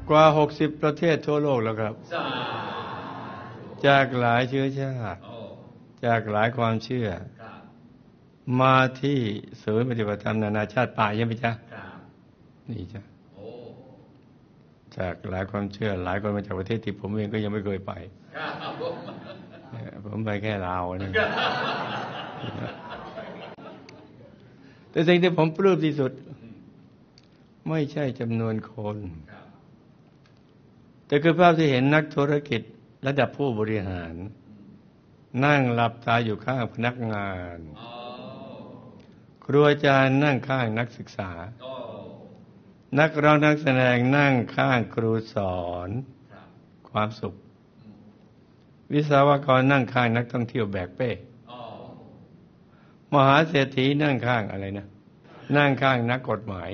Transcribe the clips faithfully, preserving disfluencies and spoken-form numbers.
กว่าหกสิบประเทศทั่วโลกแล้วครับจากหลายเชื้อชาติจากหลายความเชื่อมาที่ศูนย์ปฏิบัติธรรมนานาชาติป่ายังไหมจ๊ะนี่จ้ะจากหลายความเชื่อหลายคนมาจากประเทศที่ผมเองก็ยังไม่เคยไปผมไปแค่ลาวนะแต่สิ่งที่ผมปลื้มที่สุดไม่ใช่จำนวนคนแต่คือภาพที่เห็นนักธุรกิจระดับผู้บริหารนั่งหลับตาอยู่ข้างพนักงานครูอาจารย์นั่งข้างนักศึกษานักร้องนักแสดงนั่งข้างครูสอนความสุขวิศวกรนั่งข้างนักท่องเที่ยวแบกเป้มหาเศรษฐีนั่งข้างอะไรนะนั่งข้างนักกฎหมาย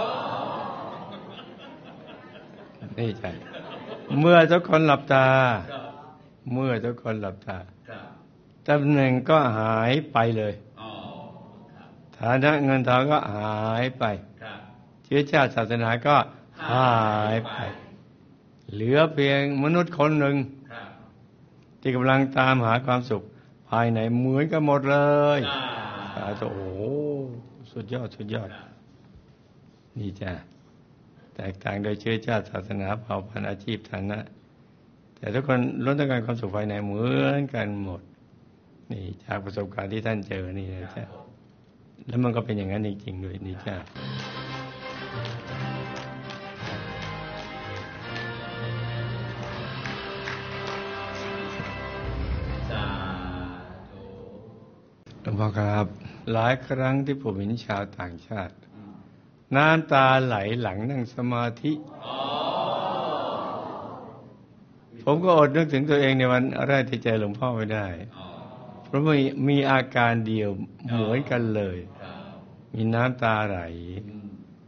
นี่ใช่เมื่อทุกคนหลับตาเมื่อทุกคนหลับตาตำแหน่งก็หายไปเลยฐานะเงินทองก็หายไปเชื้อชาติศาสนาก็หายไปเหลือเพียงมนุษย์คนหนึ่งที่กำลังตามหาความสุขภายในเหมือนกันหมดเลยโอ้โหสุดยอดสุดยอดนี่จ้ะแตกต่างโดยเชื้อชาติศาสนาเผ่าพันธุ์อาชีพฐานะแต่ทุกคนล้วนต้องการความสุขภายในเหมือนกันหมดนี่จากประสบการณ์ที่ท่านเจอนี่นะจ๊ะแล้วมันก็เป็นอย่างนั้นจริงๆด้วยนี่จ้ะหลวงพ่อครับหลายครั้งที่ผมเห็นชาวต่างชาติน้ำตาไหลหลังนั่งสมาธิผมก็อดนึกถึงตัวเองในวันแรกที่เจอหลวงพ่อไม่ได้เพราะมีมีอาการเดียวเหมือนกันเลยมีน้ำตาไหล